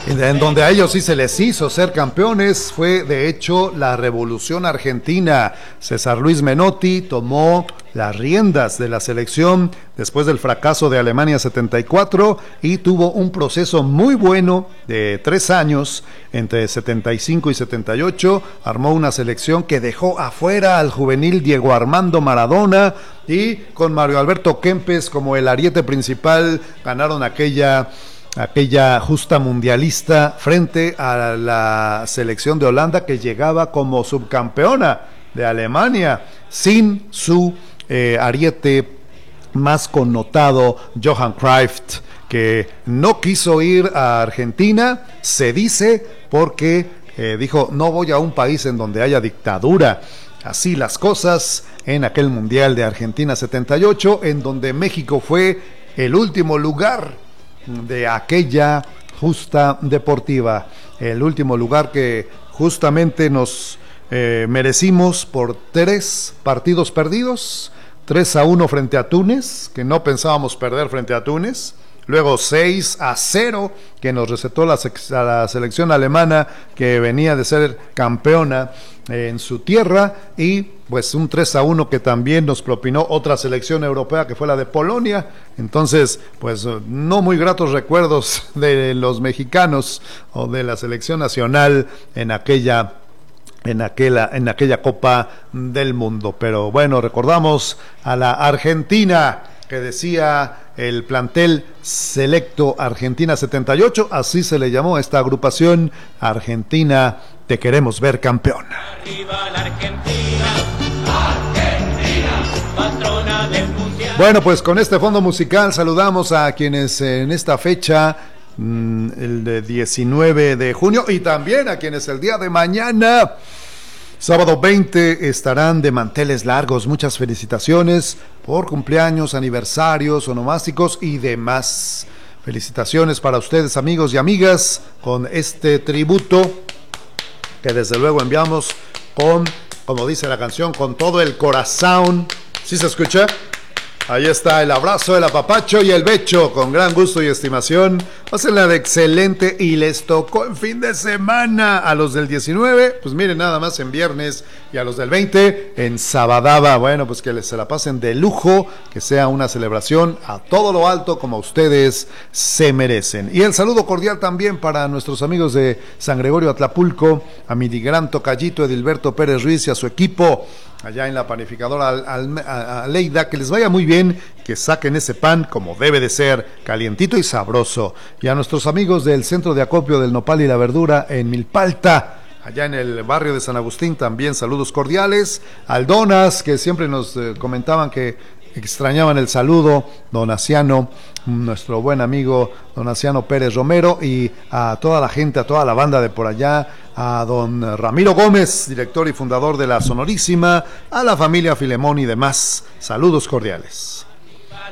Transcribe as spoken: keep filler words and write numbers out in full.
En donde a ellos sí se les hizo ser campeones fue de hecho la Revolución Argentina. César Luis Menotti tomó las riendas de la selección después del fracaso de Alemania setenta y cuatro y tuvo un proceso muy bueno de tres años, entre setenta y cinco y setenta y ocho, armó una selección que dejó afuera al juvenil Diego Armando Maradona y con Mario Alberto Kempes como el ariete principal ganaron aquella aquella justa mundialista frente a la selección de Holanda que llegaba como subcampeona de Alemania sin su eh, ariete más connotado Johan Cruyff, que no quiso ir a Argentina, se dice, porque eh, dijo no voy a un país en donde haya dictadura. Así las cosas en aquel mundial de Argentina setenta y ocho, en donde México fue el último lugar de aquella justa deportiva, el último lugar que justamente nos eh, merecimos por tres partidos perdidos, tres a uno frente a Túnez, que no pensábamos perder frente a Túnez, luego seis a cero que nos recetó la, a la selección alemana que venía de ser campeona en su tierra, y pues un tres a uno que también nos propinó otra selección europea que fue la de Polonia. Entonces pues no muy gratos recuerdos de los mexicanos o de la selección nacional en aquella en aquella, en aquella Copa del Mundo. Pero bueno, recordamos a la Argentina, que decía el plantel selecto Argentina setenta y ocho, así se le llamó a esta agrupación: Argentina, te queremos ver campeón. Arriba la Argentina, Argentina, patrona del mundial. Bueno, pues con este fondo musical saludamos a quienes en esta fecha, el de diecinueve de junio, y también a quienes el día de mañana, sábado veinte, estarán de manteles largos. Muchas felicitaciones por cumpleaños, aniversarios, onomásticos y demás. Felicitaciones para ustedes, amigos y amigas, con este tributo que desde luego enviamos con, como dice la canción, con todo el corazón. ¿Sí se escucha? Ahí está el abrazo, el apapacho y el becho, con gran gusto y estimación. Pásenla de excelente, y les tocó en fin de semana a los del diecinueve, pues miren, nada más en viernes, y a los del veinte en sabadaba. Bueno, pues que les se la pasen de lujo, que sea una celebración a todo lo alto como ustedes se merecen. Y el saludo cordial también para nuestros amigos de San Gregorio Atlapulco, a mi gran tocallito Edilberto Pérez Ruiz y a su equipo allá en la panificadora al, al, a, a Leida, que les vaya muy bien, que saquen ese pan como debe de ser, calientito y sabroso. Y a nuestros amigos del Centro de Acopio del Nopal y la Verdura en Milpalta, allá en el barrio de San Agustín, también saludos cordiales. Al Donas, que siempre nos eh, comentaban que extrañaban el saludo, don Asiano, nuestro buen amigo don Asiano Pérez Romero, y a toda la gente, a toda la banda de por allá, a don Ramiro Gómez, director y fundador de la Sonorísima, a la familia Filemón y demás. Saludos cordiales.